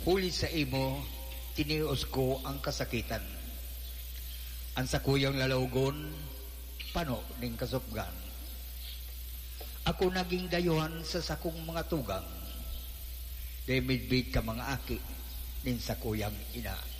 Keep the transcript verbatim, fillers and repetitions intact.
huli sa imo, tinios ko ang kasakitan. Ang sakuyang lalawgon, pano ning kasupgan. Ako naging dayuhan sa sakong mga tugang, demidbid ka mga aki nin sakuyang ina.